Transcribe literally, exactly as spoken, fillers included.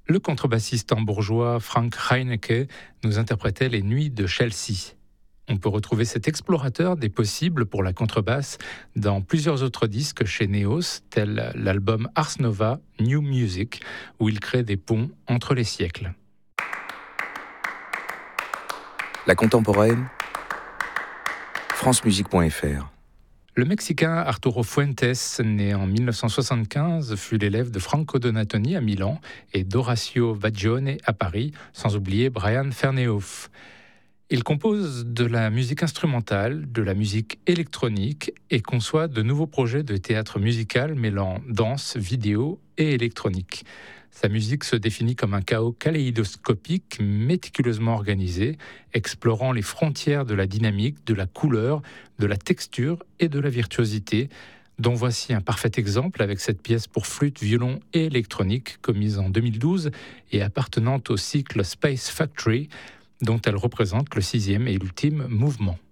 Le contrebassiste hambourgeois Frank Reinecke nous interprétait les Nuits de Chelsea. On peut retrouver cet explorateur des possibles pour la contrebasse dans plusieurs autres disques chez Neos, tel l'album Ars Nova New Music, où il crée des ponts entre les siècles. La contemporaine, france musique point f r. Le Mexicain Arturo Fuentes, né en dix-neuf cent soixante-quinze, fut l'élève de Franco Donatoni à Milan et d'Orazio Vagione à Paris, sans oublier Brian Ferneyhough. Il compose de la musique instrumentale, de la musique électronique et conçoit de nouveaux projets de théâtre musical mêlant danse, vidéo et électronique. Sa musique se définit comme un chaos kaléidoscopique méticuleusement organisé, explorant les frontières de la dynamique, de la couleur, de la texture et de la virtuosité, dont voici un parfait exemple avec cette pièce pour flûte, violon et électronique commise en deux mille douze et appartenant au cycle Space Factory, dont elle représente le sixième et ultime mouvement.